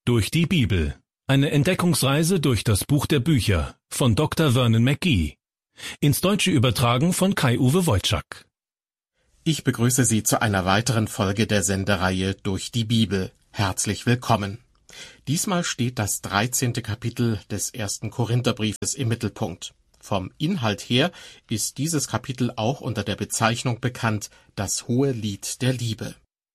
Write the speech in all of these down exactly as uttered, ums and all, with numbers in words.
Durch die Bibel. Eine Entdeckungsreise durch das Buch der Bücher von Doktor Vernon McGee. Ins Deutsche übertragen von Kai-Uwe Wojczak. Ich begrüße Sie zu einer weiteren Folge der Sendereihe Durch die Bibel. Herzlich willkommen. Diesmal steht das dreizehnte Kapitel des ersten Korintherbriefes im Mittelpunkt. Vom Inhalt her ist dieses Kapitel auch unter der Bezeichnung bekannt, das hohe Lied der Liebe.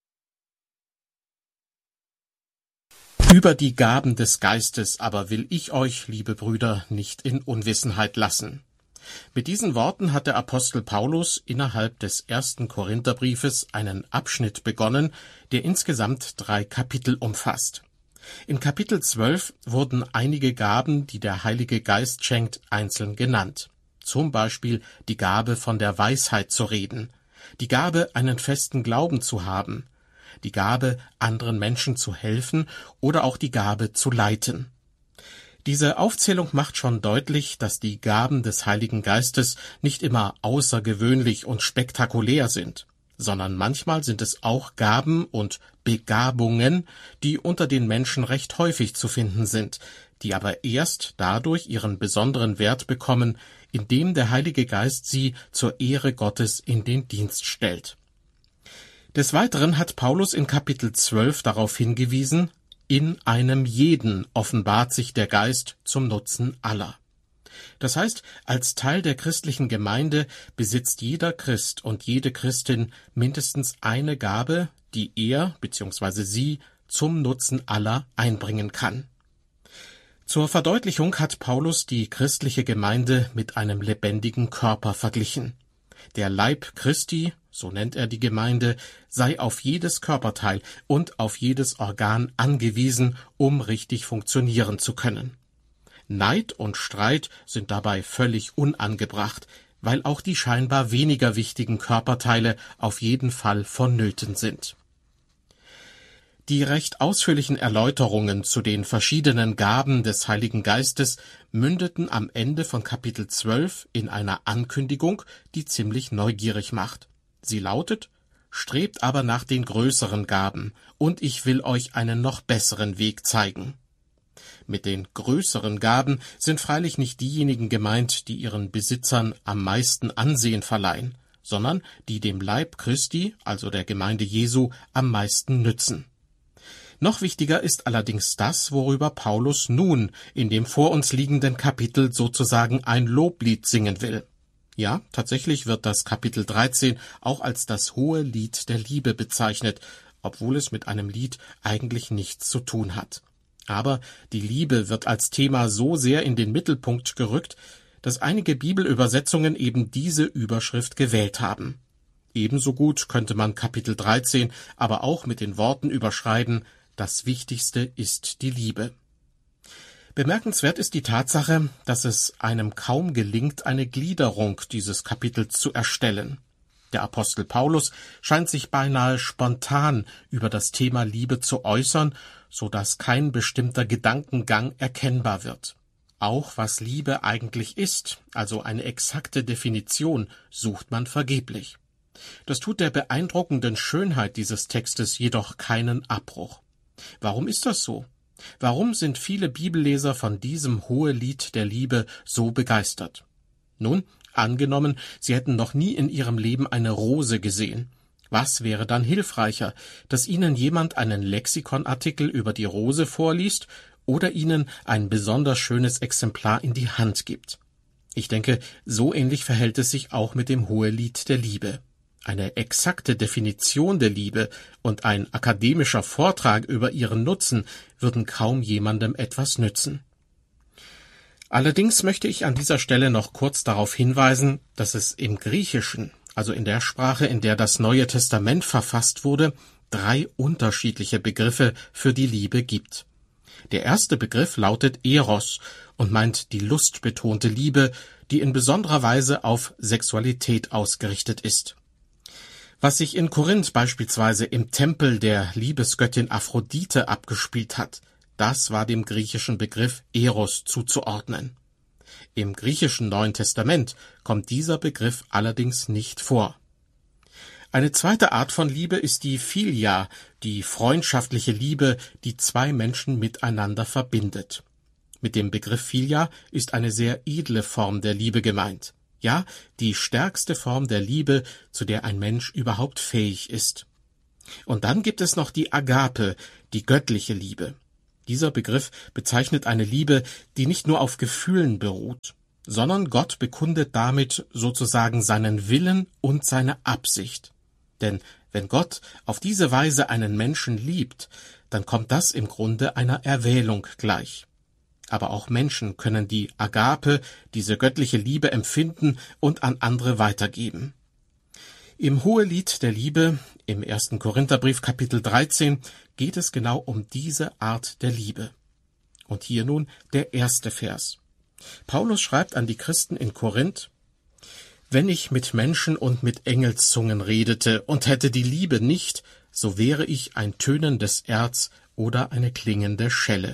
Über die Gaben des Geistes aber will ich euch, liebe Brüder, nicht in Unwissenheit lassen. Mit diesen Worten hat der Apostel Paulus innerhalb des ersten Korintherbriefes einen Abschnitt begonnen, der insgesamt drei Kapitel umfasst. In Kapitel zwölf wurden einige Gaben, die der Heilige Geist schenkt, einzeln genannt. Zum Beispiel die Gabe, von der Weisheit zu reden, die Gabe, einen festen Glauben zu haben, die Gabe, anderen Menschen zu helfen oder auch die Gabe zu leiten. Diese Aufzählung macht schon deutlich, dass die Gaben des Heiligen Geistes nicht immer außergewöhnlich und spektakulär sind, sondern manchmal sind es auch Gaben und Begabungen, die unter den Menschen recht häufig zu finden sind, die aber erst dadurch ihren besonderen Wert bekommen, indem der Heilige Geist sie zur Ehre Gottes in den Dienst stellt. Des Weiteren hat Paulus in Kapitel zwölf darauf hingewiesen, in einem jeden offenbart sich der Geist zum Nutzen aller. Das heißt, als Teil der christlichen Gemeinde besitzt jeder Christ und jede Christin mindestens eine Gabe, die er bzw. sie zum Nutzen aller einbringen kann. Zur Verdeutlichung hat Paulus die christliche Gemeinde mit einem lebendigen Körper verglichen. Der Leib Christi, so nennt er die Gemeinde, sei auf jedes Körperteil und auf jedes Organ angewiesen, um richtig funktionieren zu können. Neid und Streit sind dabei völlig unangebracht, weil auch die scheinbar weniger wichtigen Körperteile auf jeden Fall vonnöten sind. Die recht ausführlichen Erläuterungen zu den verschiedenen Gaben des Heiligen Geistes mündeten am Ende von Kapitel zwölf in einer Ankündigung, die ziemlich neugierig macht. Sie lautet: Strebt aber nach den größeren Gaben, und ich will euch einen noch besseren Weg zeigen. Mit den größeren Gaben sind freilich nicht diejenigen gemeint, die ihren Besitzern am meisten Ansehen verleihen, sondern die dem Leib Christi, also der Gemeinde Jesu, am meisten nützen. Noch wichtiger ist allerdings das, worüber Paulus nun in dem vor uns liegenden Kapitel sozusagen ein Loblied singen will. Ja, tatsächlich wird das Kapitel dreizehn auch als das hohe Lied der Liebe bezeichnet, obwohl es mit einem Lied eigentlich nichts zu tun hat. Aber die Liebe wird als Thema so sehr in den Mittelpunkt gerückt, dass einige Bibelübersetzungen eben diese Überschrift gewählt haben. Ebenso gut könnte man Kapitel dreizehn aber auch mit den Worten überschreiben: Das Wichtigste ist die Liebe. Bemerkenswert ist die Tatsache, dass es einem kaum gelingt, eine Gliederung dieses Kapitels zu erstellen. Der Apostel Paulus scheint sich beinahe spontan über das Thema Liebe zu äußern, so dass kein bestimmter Gedankengang erkennbar wird. Auch was Liebe eigentlich ist, also eine exakte Definition, sucht man vergeblich. Das tut der beeindruckenden Schönheit dieses Textes jedoch keinen Abbruch. Warum ist das so? Warum sind viele Bibelleser von diesem Hohelied der Liebe so begeistert? Nun, angenommen, sie hätten noch nie in ihrem Leben eine Rose gesehen. Was wäre dann hilfreicher, dass ihnen jemand einen Lexikonartikel über die Rose vorliest oder ihnen ein besonders schönes Exemplar in die Hand gibt? Ich denke, so ähnlich verhält es sich auch mit dem Hohelied der Liebe. Eine exakte Definition der Liebe und ein akademischer Vortrag über ihren Nutzen würden kaum jemandem etwas nützen. Allerdings möchte ich an dieser Stelle noch kurz darauf hinweisen, dass es im Griechischen, also in der Sprache, in der das Neue Testament verfasst wurde, drei unterschiedliche Begriffe für die Liebe gibt. Der erste Begriff lautet Eros und meint die lustbetonte Liebe, die in besonderer Weise auf Sexualität ausgerichtet ist. Was sich in Korinth beispielsweise im Tempel der Liebesgöttin Aphrodite abgespielt hat, das war dem griechischen Begriff Eros zuzuordnen. Im griechischen Neuen Testament kommt dieser Begriff allerdings nicht vor. Eine zweite Art von Liebe ist die Philia, die freundschaftliche Liebe, die zwei Menschen miteinander verbindet. Mit dem Begriff Philia ist eine sehr edle Form der Liebe gemeint. Ja, die stärkste Form der Liebe, zu der ein Mensch überhaupt fähig ist. Und dann gibt es noch die Agape, die göttliche Liebe. Dieser Begriff bezeichnet eine Liebe, die nicht nur auf Gefühlen beruht, sondern Gott bekundet damit sozusagen seinen Willen und seine Absicht. Denn wenn Gott auf diese Weise einen Menschen liebt, dann kommt das im Grunde einer Erwählung gleich. Aber auch Menschen können die Agape, diese göttliche Liebe, empfinden und an andere weitergeben. Im Hohelied der Liebe, im ersten Korintherbrief Kapitel dreizehn, geht es genau um diese Art der Liebe. Und hier nun der erste Vers. Paulus schreibt an die Christen in Korinth: »Wenn ich mit Menschen und mit Engelszungen redete und hätte die Liebe nicht, so wäre ich ein tönendes Erz oder eine klingende Schelle.«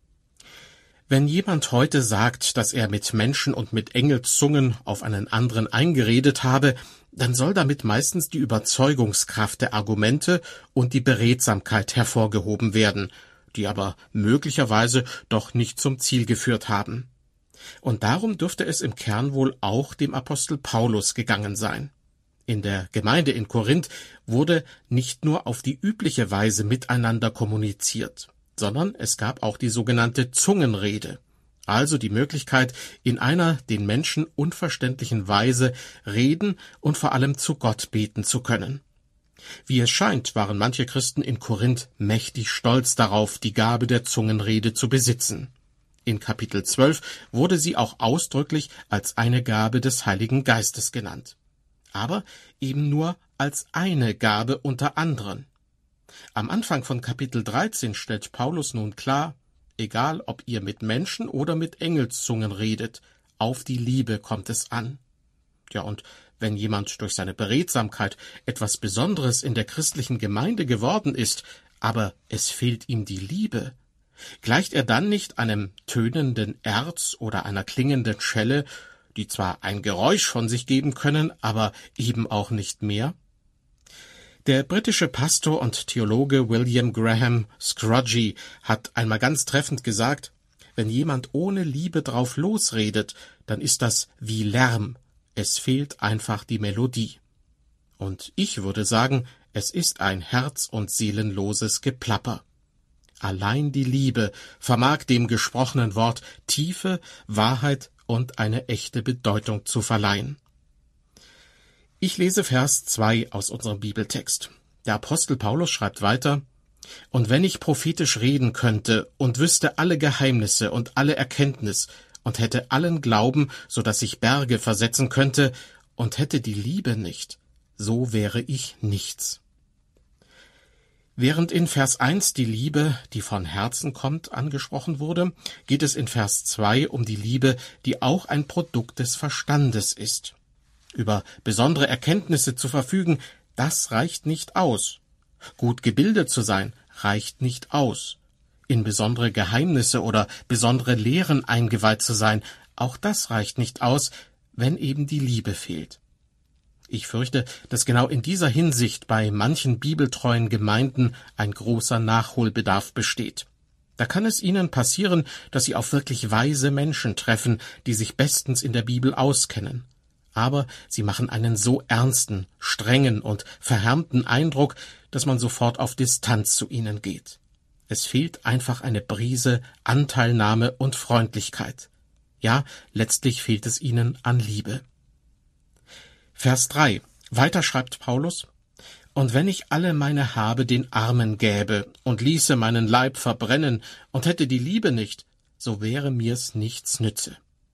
Wenn jemand heute sagt, dass er mit Menschen und mit Engelszungen auf einen anderen eingeredet habe, dann soll damit meistens die Überzeugungskraft der Argumente und die Beredsamkeit hervorgehoben werden, die aber möglicherweise doch nicht zum Ziel geführt haben. Und darum dürfte es im Kern wohl auch dem Apostel Paulus gegangen sein. In der Gemeinde in Korinth wurde nicht nur auf die übliche Weise miteinander kommuniziert, sondern es gab auch die sogenannte Zungenrede, also die Möglichkeit, in einer den Menschen unverständlichen Weise reden und vor allem zu Gott beten zu können. Wie es scheint, waren manche Christen in Korinth mächtig stolz darauf, die Gabe der Zungenrede zu besitzen. In Kapitel zwölf wurde sie auch ausdrücklich als eine Gabe des Heiligen Geistes genannt. Aber eben nur als eine Gabe unter anderen. Am Anfang von Kapitel dreizehn stellt Paulus nun klar: Egal, ob ihr mit Menschen oder mit Engelszungen redet, auf die Liebe kommt es an. Ja, und wenn jemand durch seine Beredsamkeit etwas Besonderes in der christlichen Gemeinde geworden ist, aber es fehlt ihm die Liebe, gleicht er dann nicht einem tönenden Erz oder einer klingenden Schelle, die zwar ein Geräusch von sich geben können, aber eben auch nicht mehr? Der britische Pastor und Theologe William Graham Scroggie hat einmal ganz treffend gesagt: Wenn jemand ohne Liebe drauf losredet, dann ist das wie Lärm. Es fehlt einfach die Melodie. Und ich würde sagen, es ist ein herz- und seelenloses Geplapper. Allein die Liebe vermag dem gesprochenen Wort Tiefe, Wahrheit und eine echte Bedeutung zu verleihen. Ich lese Vers zwei aus unserem Bibeltext. Der Apostel Paulus schreibt weiter: »Und wenn ich prophetisch reden könnte und wüsste alle Geheimnisse und alle Erkenntnis und hätte allen Glauben, so dass ich Berge versetzen könnte, und hätte die Liebe nicht, so wäre ich nichts.« Während in Vers eins die Liebe, die von Herzen kommt, angesprochen wurde, geht es in Vers zwei um die Liebe, die auch ein Produkt des Verstandes ist. Über besondere Erkenntnisse zu verfügen, das reicht nicht aus. Gut gebildet zu sein, reicht nicht aus. In besondere Geheimnisse oder besondere Lehren eingeweiht zu sein, auch das reicht nicht aus, wenn eben die Liebe fehlt. Ich fürchte, dass genau in dieser Hinsicht bei manchen bibeltreuen Gemeinden ein großer Nachholbedarf besteht. Da kann es ihnen passieren, dass sie auf wirklich weise Menschen treffen, die sich bestens in der Bibel auskennen. Aber sie machen einen so ernsten, strengen und verhärmten Eindruck, dass man sofort auf Distanz zu ihnen geht. Es fehlt einfach eine Prise Anteilnahme und Freundlichkeit. Ja, letztlich fehlt es ihnen an Liebe. Vers drei. Weiter schreibt Paulus: »Und wenn ich alle meine Habe den Armen gäbe und ließe meinen Leib verbrennen und hätte die Liebe nicht, so wäre mir's nichts nütze.«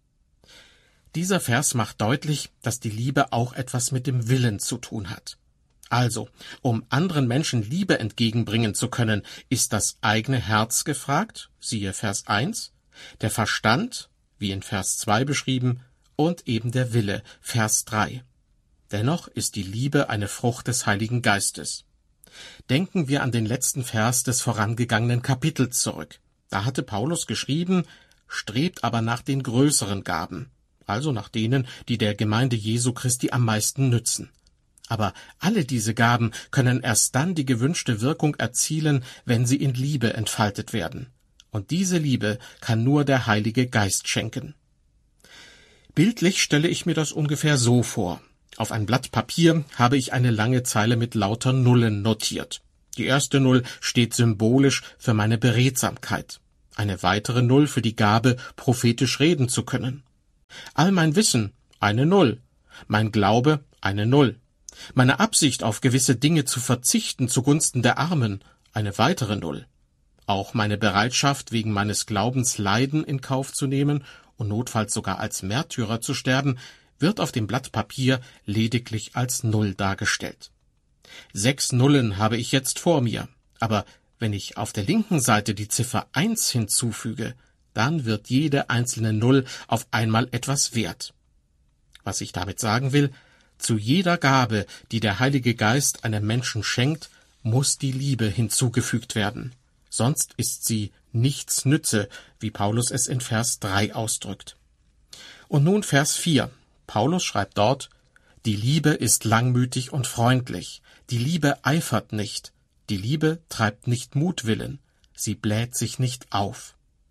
Dieser Vers macht deutlich, dass die Liebe auch etwas mit dem Willen zu tun hat. Also, um anderen Menschen Liebe entgegenbringen zu können, ist das eigene Herz gefragt, siehe Vers eins, der Verstand, wie in Vers zwei beschrieben, und eben der Wille, Vers drei. Dennoch ist die Liebe eine Frucht des Heiligen Geistes. Denken wir an den letzten Vers des vorangegangenen Kapitels zurück. Da hatte Paulus geschrieben: »Strebt aber nach den größeren Gaben«, also nach denen, die der Gemeinde Jesu Christi am meisten nützen. Aber alle diese Gaben können erst dann die gewünschte Wirkung erzielen, wenn sie in Liebe entfaltet werden. Und diese Liebe kann nur der Heilige Geist schenken. Bildlich stelle ich mir das ungefähr so vor. Auf ein Blatt Papier habe ich eine lange Zeile mit lauter Nullen notiert. Die erste Null steht symbolisch für meine Beredsamkeit. Eine weitere Null für die Gabe, prophetisch reden zu können. All mein Wissen, eine Null. Mein Glaube, eine Null. Meine Absicht, auf gewisse Dinge zu verzichten zugunsten der Armen, eine weitere Null. Auch meine Bereitschaft, wegen meines Glaubens Leiden in Kauf zu nehmen und notfalls sogar als Märtyrer zu sterben, wird auf dem Blatt Papier lediglich als Null dargestellt. Sechs Nullen habe ich jetzt vor mir, aber wenn ich auf der linken Seite die Ziffer eins hinzufüge, dann wird jede einzelne Null auf einmal etwas wert. Was ich damit sagen will, zu jeder Gabe, die der Heilige Geist einem Menschen schenkt, muss die Liebe hinzugefügt werden. Sonst ist sie nichts nütze, wie Paulus es in Vers drei ausdrückt. Und nun Vers vier. Paulus schreibt dort: Die Liebe ist langmütig und freundlich. Die Liebe eifert nicht. Die Liebe treibt nicht Mutwillen. Sie bläht sich nicht auf.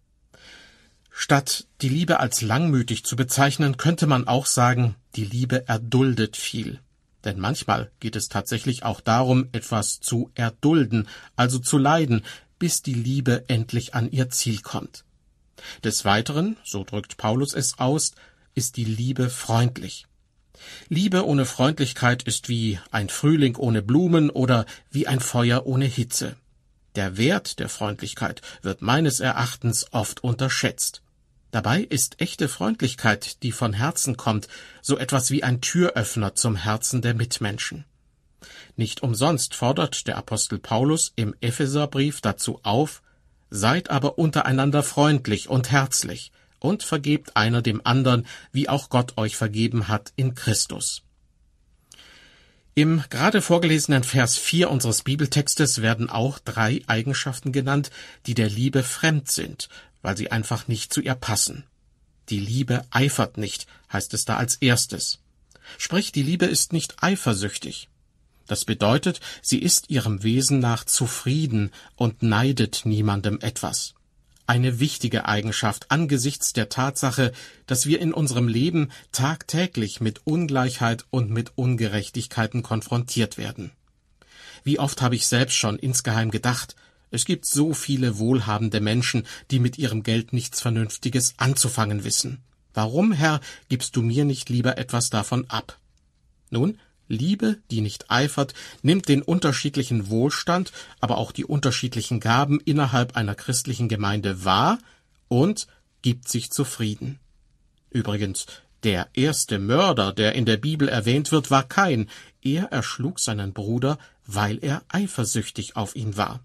Statt die Liebe als langmütig zu bezeichnen, könnte man auch sagen, die Liebe erduldet viel. Denn manchmal geht es tatsächlich auch darum, etwas zu erdulden, also zu leiden, bis die Liebe endlich an ihr Ziel kommt. Des Weiteren, so drückt Paulus es aus, ist die Liebe freundlich. Liebe ohne Freundlichkeit ist wie ein Frühling ohne Blumen oder wie ein Feuer ohne Hitze. Der Wert der Freundlichkeit wird meines Erachtens oft unterschätzt. Dabei ist echte Freundlichkeit, die von Herzen kommt, so etwas wie ein Türöffner zum Herzen der Mitmenschen. Nicht umsonst fordert der Apostel Paulus im Epheserbrief dazu auf: Seid aber untereinander freundlich und herzlich und vergebt einer dem anderen, wie auch Gott euch vergeben hat in Christus. Im gerade vorgelesenen Vers vier unseres Bibeltextes werden auch drei Eigenschaften genannt, die der Liebe fremd sind, weil sie einfach nicht zu ihr passen. Die Liebe eifert nicht, heißt es da als erstes. Sprich, die Liebe ist nicht eifersüchtig. Das bedeutet, sie ist ihrem Wesen nach zufrieden und neidet niemandem etwas. Eine wichtige Eigenschaft angesichts der Tatsache, dass wir in unserem Leben tagtäglich mit Ungleichheit und mit Ungerechtigkeiten konfrontiert werden. Wie oft habe ich selbst schon insgeheim gedacht, es gibt so viele wohlhabende Menschen, die mit ihrem Geld nichts Vernünftiges anzufangen wissen. Warum, Herr, gibst du mir nicht lieber etwas davon ab? Nun, Liebe, die nicht eifert, nimmt den unterschiedlichen Wohlstand, aber auch die unterschiedlichen Gaben innerhalb einer christlichen Gemeinde wahr und gibt sich zufrieden. Übrigens, der erste Mörder, der in der Bibel erwähnt wird, war Kain. Er erschlug seinen Bruder, weil er eifersüchtig auf ihn war.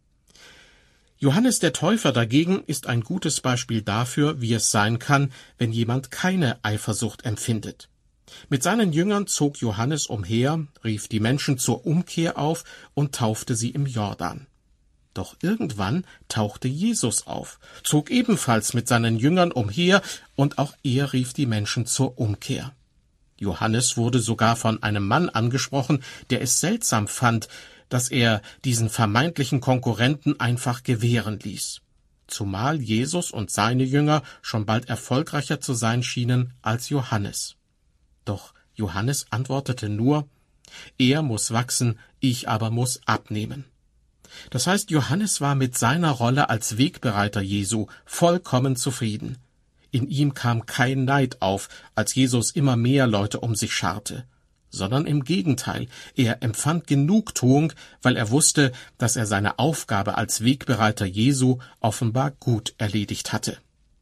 Johannes der Täufer dagegen ist ein gutes Beispiel dafür, wie es sein kann, wenn jemand keine Eifersucht empfindet. Mit seinen Jüngern zog Johannes umher, rief die Menschen zur Umkehr auf und taufte sie im Jordan. Doch irgendwann tauchte Jesus auf, zog ebenfalls mit seinen Jüngern umher, und auch er rief die Menschen zur Umkehr. Johannes wurde sogar von einem Mann angesprochen, der es seltsam fand, dass er diesen vermeintlichen Konkurrenten einfach gewähren ließ. Zumal Jesus und seine Jünger schon bald erfolgreicher zu sein schienen als Johannes. Doch Johannes antwortete nur: Er muss wachsen, ich aber muss abnehmen. Das heißt, Johannes war mit seiner Rolle als Wegbereiter Jesu vollkommen zufrieden. In ihm kam kein Neid auf, als Jesus immer mehr Leute um sich scharte, sondern im Gegenteil, er empfand Genugtuung, weil er wusste, dass er seine Aufgabe als Wegbereiter Jesu offenbar gut erledigt hatte.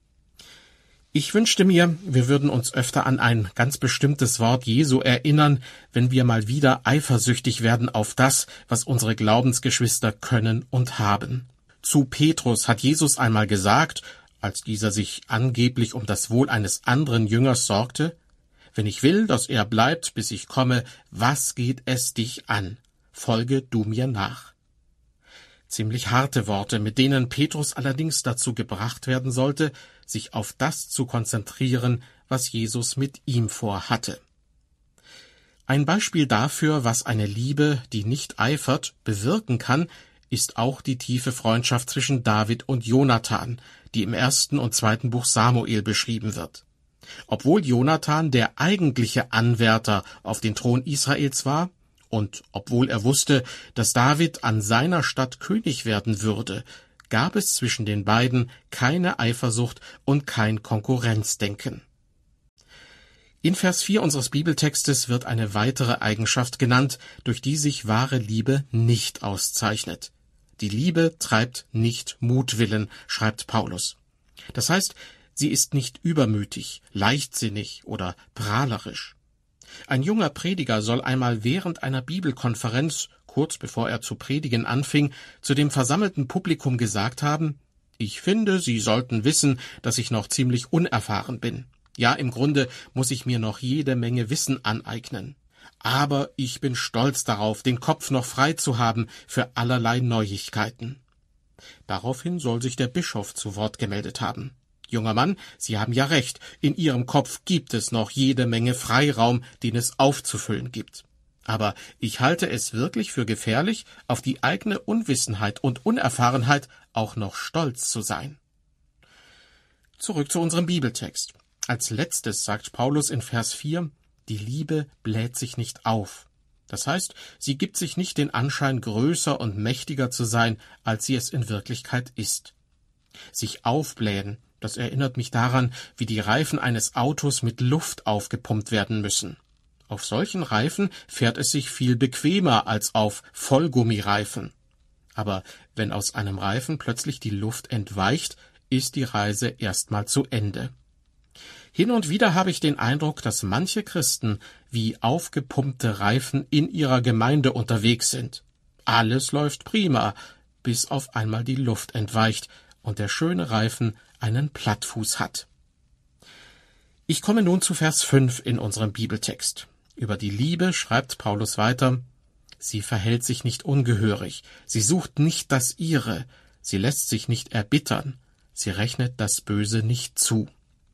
Ich wünschte mir, wir würden uns öfter an ein ganz bestimmtes Wort Jesu erinnern, wenn wir mal wieder eifersüchtig werden auf das, was unsere Glaubensgeschwister können und haben. Zu Petrus hat Jesus einmal gesagt, als dieser sich angeblich um das Wohl eines anderen Jüngers sorgte: Wenn ich will, dass er bleibt, bis ich komme, was geht es dich an? Folge du mir nach. Ziemlich harte Worte, mit denen Petrus allerdings dazu gebracht werden sollte, sich auf das zu konzentrieren, was Jesus mit ihm vorhatte. Ein Beispiel dafür, was eine Liebe, die nicht eifert, bewirken kann, ist auch die tiefe Freundschaft zwischen David und Jonathan, die im ersten und zweiten Buch Samuel beschrieben wird. Obwohl Jonathan der eigentliche Anwärter auf den Thron Israels war und obwohl er wusste, dass David an seiner Stadt König werden würde, gab es zwischen den beiden keine Eifersucht und kein Konkurrenzdenken. In Vers vier unseres Bibeltextes wird eine weitere Eigenschaft genannt, durch die sich wahre Liebe nicht auszeichnet. Die Liebe treibt nicht Mutwillen, schreibt Paulus. Das heißt, sie ist nicht übermütig, leichtsinnig oder prahlerisch. Ein junger Prediger soll einmal während einer Bibelkonferenz, kurz bevor er zu predigen anfing, zu dem versammelten Publikum gesagt haben: »Ich finde, Sie sollten wissen, dass ich noch ziemlich unerfahren bin. Ja, im Grunde muss ich mir noch jede Menge Wissen aneignen. Aber ich bin stolz darauf, den Kopf noch frei zu haben für allerlei Neuigkeiten.« Daraufhin soll sich der Bischof zu Wort gemeldet haben. »Junger Mann, Sie haben ja recht, in Ihrem Kopf gibt es noch jede Menge Freiraum, den es aufzufüllen gibt. Aber ich halte es wirklich für gefährlich, auf die eigene Unwissenheit und Unerfahrenheit auch noch stolz zu sein.« Zurück zu unserem Bibeltext. Als letztes sagt Paulus in Vers vier, die Liebe bläht sich nicht auf. Das heißt, sie gibt sich nicht den Anschein, größer und mächtiger zu sein, als sie es in Wirklichkeit ist. Sich aufblähen, das erinnert mich daran, wie die Reifen eines Autos mit Luft aufgepumpt werden müssen. Auf solchen Reifen fährt es sich viel bequemer als auf Vollgummireifen. Aber wenn aus einem Reifen plötzlich die Luft entweicht, ist die Reise erstmal zu Ende. Hin und wieder habe ich den Eindruck, dass manche Christen wie aufgepumpte Reifen in ihrer Gemeinde unterwegs sind. Alles läuft prima, bis auf einmal die Luft entweicht und der schöne Reifen einen Plattfuß hat. Ich komme nun zu Vers fünf in unserem Bibeltext. Über die Liebe schreibt Paulus weiter: Sie verhält sich nicht ungehörig, sie sucht nicht das Ihre, sie lässt sich nicht erbittern, sie rechnet das Böse nicht zu.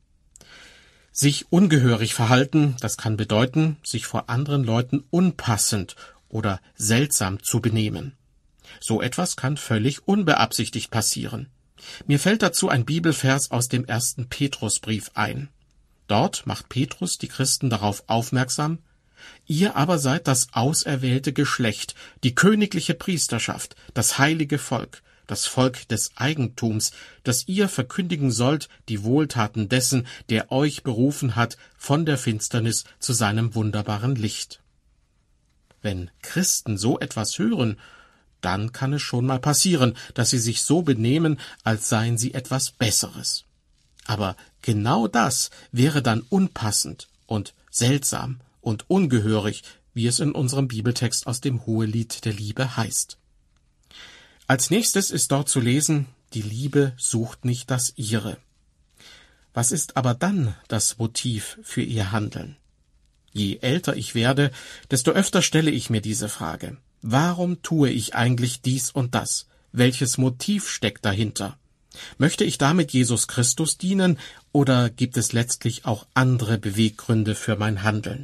Sich ungehörig verhalten, das kann bedeuten, sich vor anderen Leuten unpassend oder seltsam zu benehmen. So etwas kann völlig unbeabsichtigt passieren. Mir fällt dazu ein Bibelvers aus dem ersten Petrusbrief ein. Dort macht Petrus die Christen darauf aufmerksam: Ihr aber seid das auserwählte Geschlecht, die königliche Priesterschaft, das heilige Volk, das Volk des Eigentums, das ihr verkündigen sollt die Wohltaten dessen, der euch berufen hat von der Finsternis zu seinem wunderbaren Licht. Wenn Christen so etwas hören, dann kann es schon mal passieren, dass sie sich so benehmen, als seien sie etwas Besseres. Aber genau das wäre dann unpassend und seltsam und ungehörig, wie es in unserem Bibeltext aus dem Hohelied der Liebe heißt. Als nächstes ist dort zu lesen, die Liebe sucht nicht das Ihre. Was ist aber dann das Motiv für ihr Handeln? Je älter ich werde, desto öfter stelle ich mir diese Frage. Warum tue ich eigentlich dies und das? Welches Motiv steckt dahinter? Möchte ich damit Jesus Christus dienen, oder gibt es letztlich auch andere Beweggründe für mein Handeln?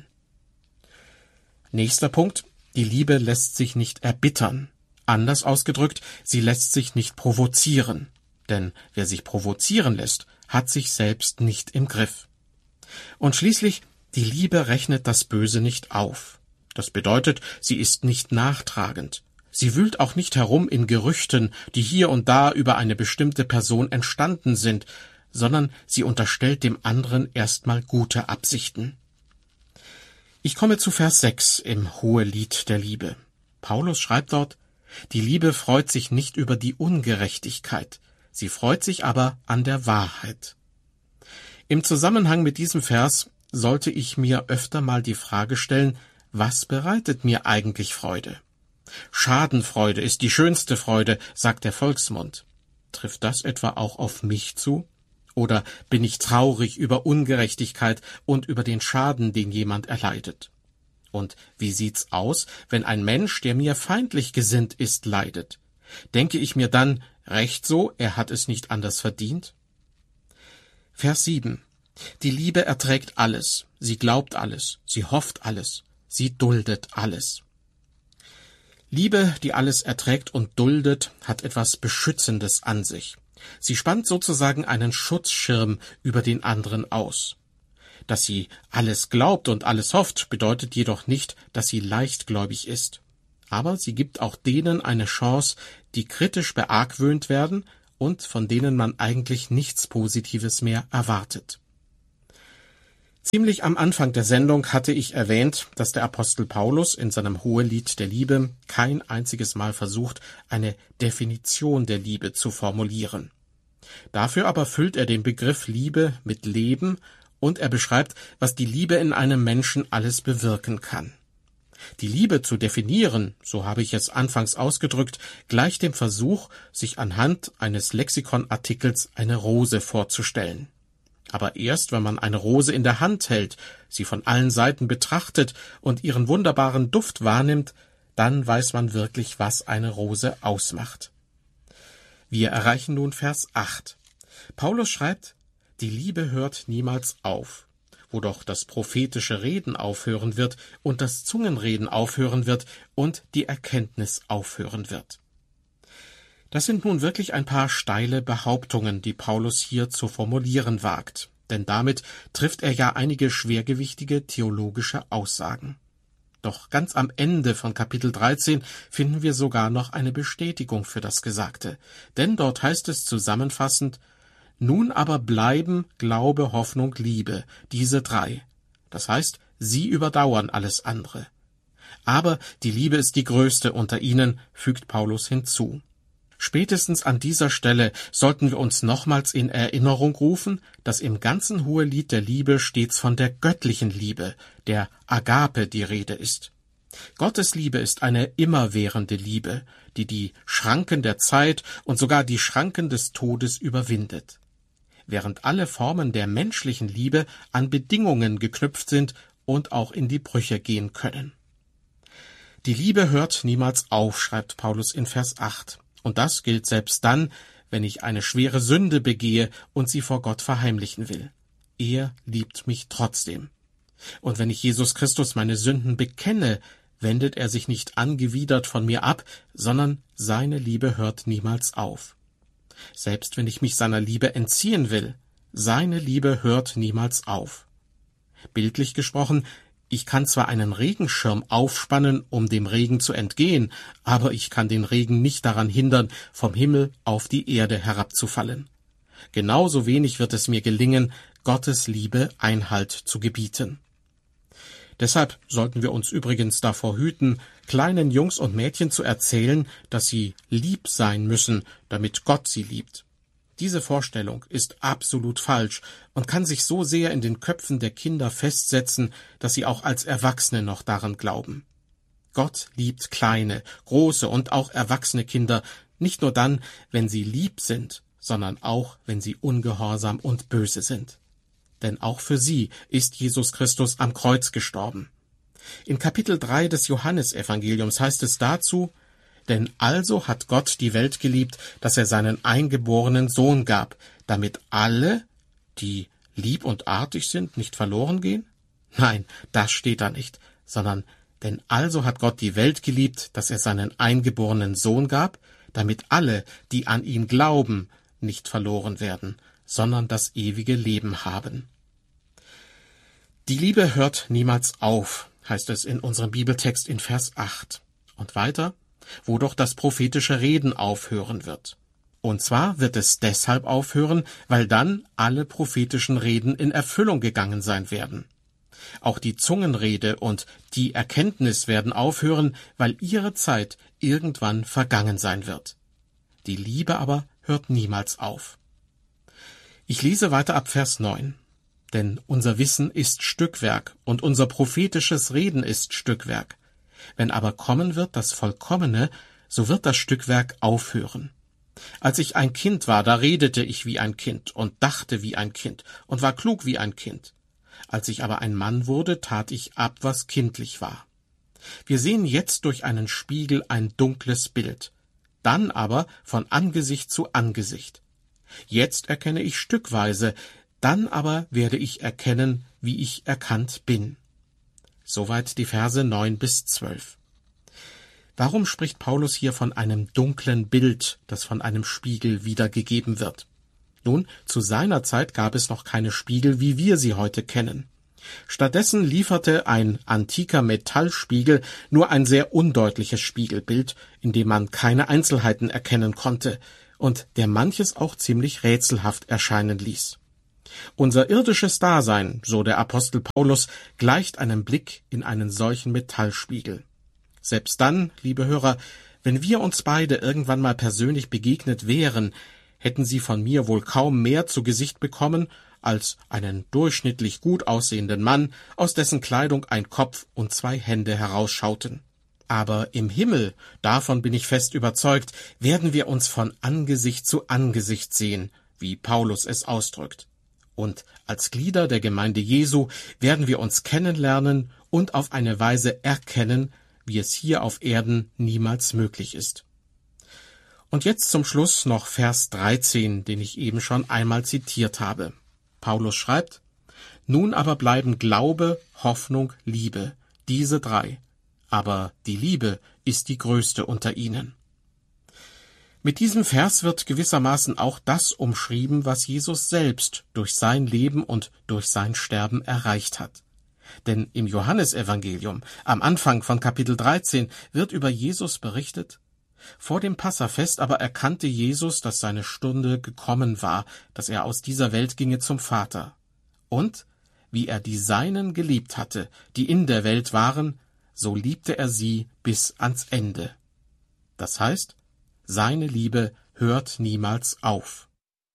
Nächster Punkt: Die Liebe lässt sich nicht erbittern. Anders ausgedrückt, sie lässt sich nicht provozieren. Denn wer sich provozieren lässt, hat sich selbst nicht im Griff. Und schließlich, die Liebe rechnet das Böse nicht auf. Das bedeutet, sie ist nicht nachtragend. Sie wühlt auch nicht herum in Gerüchten, die hier und da über eine bestimmte Person entstanden sind, sondern sie unterstellt dem anderen erstmal gute Absichten. Ich komme zu Vers sechs im Hohelied der Liebe. Paulus schreibt dort: Die Liebe freut sich nicht über die Ungerechtigkeit, sie freut sich aber an der Wahrheit. Im Zusammenhang mit diesem Vers sollte ich mir öfter mal die Frage stellen, was bereitet mir eigentlich Freude? Schadenfreude ist die schönste Freude, sagt der Volksmund. Trifft das etwa auch auf mich zu? Oder bin ich traurig über Ungerechtigkeit und über den Schaden, den jemand erleidet? Und wie sieht's aus, wenn ein Mensch, der mir feindlich gesinnt ist, leidet? Denke ich mir dann, recht so, er hat es nicht anders verdient? Vers sieben. Die Liebe erträgt alles, sie glaubt alles, sie hofft alles, Sie duldet alles. Liebe, die alles erträgt und duldet, hat etwas Beschützendes an sich. Sie spannt sozusagen einen Schutzschirm über den anderen aus. Dass sie alles glaubt und alles hofft, bedeutet jedoch nicht, dass sie leichtgläubig ist. Aber sie gibt auch denen eine Chance, die kritisch beargwöhnt werden und von denen man eigentlich nichts Positives mehr erwartet. Ziemlich am Anfang der Sendung hatte ich erwähnt, dass der Apostel Paulus in seinem Hohelied der Liebe kein einziges Mal versucht, eine Definition der Liebe zu formulieren. Dafür aber füllt er den Begriff Liebe mit Leben und er beschreibt, was die Liebe in einem Menschen alles bewirken kann. Die Liebe zu definieren, so habe ich es anfangs ausgedrückt, gleicht dem Versuch, sich anhand eines Lexikonartikels eine Rose vorzustellen. Aber erst, wenn man eine Rose in der Hand hält, sie von allen Seiten betrachtet und ihren wunderbaren Duft wahrnimmt, dann weiß man wirklich, was eine Rose ausmacht. Wir erreichen nun Vers acht. Paulus schreibt, die Liebe hört niemals auf. Wo doch das prophetische Reden aufhören wird und das Zungenreden aufhören wird und die Erkenntnis aufhören wird. Das sind nun wirklich ein paar steile Behauptungen, die Paulus hier zu formulieren wagt, denn damit trifft er ja einige schwergewichtige theologische Aussagen. Doch ganz am Ende von Kapitel dreizehn finden wir sogar noch eine Bestätigung für das Gesagte, denn dort heißt es zusammenfassend, nun aber bleiben Glaube, Hoffnung, Liebe, diese drei. Das heißt, sie überdauern alles andere. Aber die Liebe ist die größte unter ihnen, fügt Paulus hinzu. Spätestens an dieser Stelle sollten wir uns nochmals in Erinnerung rufen, dass im ganzen Hohelied der Liebe stets von der göttlichen Liebe, der Agape, die Rede ist. Gottes Liebe ist eine immerwährende Liebe, die die Schranken der Zeit und sogar die Schranken des Todes überwindet. Während alle Formen der menschlichen Liebe an Bedingungen geknüpft sind und auch in die Brüche gehen können. Die Liebe hört niemals auf, schreibt Paulus in Vers acht. Und das gilt selbst dann, wenn ich eine schwere Sünde begehe und sie vor Gott verheimlichen will. Er liebt mich trotzdem. Und wenn ich Jesus Christus meine Sünden bekenne, wendet er sich nicht angewidert von mir ab, sondern seine Liebe hört niemals auf. Selbst wenn ich mich seiner Liebe entziehen will, seine Liebe hört niemals auf. Bildlich gesprochen, ich kann zwar einen Regenschirm aufspannen, um dem Regen zu entgehen, aber ich kann den Regen nicht daran hindern, vom Himmel auf die Erde herabzufallen. Genauso wenig wird es mir gelingen, Gottes Liebe Einhalt zu gebieten. Deshalb sollten wir uns übrigens davor hüten, kleinen Jungs und Mädchen zu erzählen, dass sie lieb sein müssen, damit Gott sie liebt. Diese Vorstellung ist absolut falsch und kann sich so sehr in den Köpfen der Kinder festsetzen, dass sie auch als Erwachsene noch daran glauben. Gott liebt kleine, große und auch erwachsene Kinder, nicht nur dann, wenn sie lieb sind, sondern auch, wenn sie ungehorsam und böse sind. Denn auch für sie ist Jesus Christus am Kreuz gestorben. In Kapitel drei des Johannesevangeliums heißt es dazu, denn also hat Gott die Welt geliebt, dass er seinen eingeborenen Sohn gab, damit alle, die lieb und artig sind, nicht verloren gehen? Nein, das steht da nicht, sondern denn also hat Gott die Welt geliebt, dass er seinen eingeborenen Sohn gab, damit alle, die an ihn glauben, nicht verloren werden, sondern das ewige Leben haben. Die Liebe hört niemals auf, heißt es in unserem Bibeltext in Vers acht. Und weiter, wo doch das prophetische Reden aufhören wird. Und zwar wird es deshalb aufhören, weil dann alle prophetischen Reden in Erfüllung gegangen sein werden. Auch die Zungenrede und die Erkenntnis werden aufhören, weil ihre Zeit irgendwann vergangen sein wird. Die Liebe aber hört niemals auf. Ich lese weiter ab Vers neun. Denn unser Wissen ist Stückwerk und unser prophetisches Reden ist Stückwerk. Wenn aber kommen wird das Vollkommene, so wird das Stückwerk aufhören. Als ich ein Kind war, da redete ich wie ein Kind und dachte wie ein Kind und war klug wie ein Kind. Als ich aber ein Mann wurde, tat ich ab, was kindlich war. Wir sehen jetzt durch einen Spiegel ein dunkles Bild, dann aber von Angesicht zu Angesicht. Jetzt erkenne ich stückweise, dann aber werde ich erkennen, wie ich erkannt bin. Soweit die Verse neun bis zwölf. Warum spricht Paulus hier von einem dunklen Bild, das von einem Spiegel wiedergegeben wird? Nun, zu seiner Zeit gab es noch keine Spiegel, wie wir sie heute kennen. Stattdessen lieferte ein antiker Metallspiegel nur ein sehr undeutliches Spiegelbild, in dem man keine Einzelheiten erkennen konnte und der manches auch ziemlich rätselhaft erscheinen ließ. Unser irdisches Dasein, so der Apostel Paulus, gleicht einem Blick in einen solchen Metallspiegel. Selbst dann, liebe Hörer, wenn wir uns beide irgendwann mal persönlich begegnet wären, hätten Sie von mir wohl kaum mehr zu Gesicht bekommen als einen durchschnittlich gut aussehenden Mann, aus dessen Kleidung ein Kopf und zwei Hände herausschauten. Aber im Himmel, davon bin ich fest überzeugt, werden wir uns von Angesicht zu Angesicht sehen, wie Paulus es ausdrückt. Und als Glieder der Gemeinde Jesu werden wir uns kennenlernen und auf eine Weise erkennen, wie es hier auf Erden niemals möglich ist. Und jetzt zum Schluss noch Vers dreizehn, den ich eben schon einmal zitiert habe. Paulus schreibt: Nun aber bleiben Glaube, Hoffnung, Liebe, diese drei. Aber die Liebe ist die größte unter ihnen. Mit diesem Vers wird gewissermaßen auch das umschrieben, was Jesus selbst durch sein Leben und durch sein Sterben erreicht hat. Denn im Johannesevangelium, am Anfang von Kapitel dreizehn, wird über Jesus berichtet: Vor dem Passafest aber erkannte Jesus, dass seine Stunde gekommen war, dass er aus dieser Welt ginge zum Vater. Und, wie er die Seinen geliebt hatte, die in der Welt waren, so liebte er sie bis ans Ende. Das heißt, seine Liebe hört niemals auf.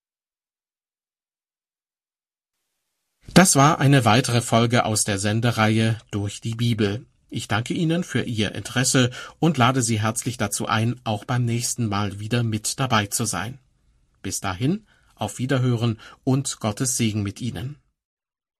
Das war eine weitere Folge aus der Sendereihe Durch die Bibel. Ich danke Ihnen für Ihr Interesse und lade Sie herzlich dazu ein, auch beim nächsten Mal wieder mit dabei zu sein. Bis dahin, auf Wiederhören und Gottes Segen mit Ihnen.